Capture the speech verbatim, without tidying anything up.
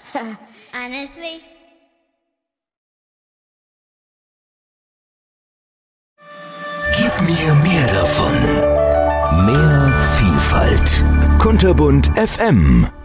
Honestly. Gib mir mehr davon. Mehr Vielfalt. Kunterbunt F M.